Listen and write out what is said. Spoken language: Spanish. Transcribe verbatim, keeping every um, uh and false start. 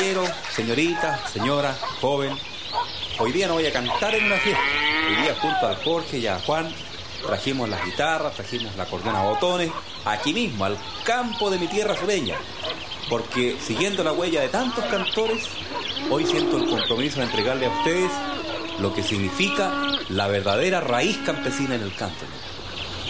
caballeros, señoritas, señoras, joven, hoy día no voy a cantar en una fiesta. Hoy día junto al Jorge y a Juan trajimos las guitarras, trajimos la acordeón a botones, aquí mismo, al campo de mi tierra sureña. Porque siguiendo la huella de tantos cantores, hoy siento el compromiso de entregarle a ustedes lo que significa la verdadera raíz campesina en el canto.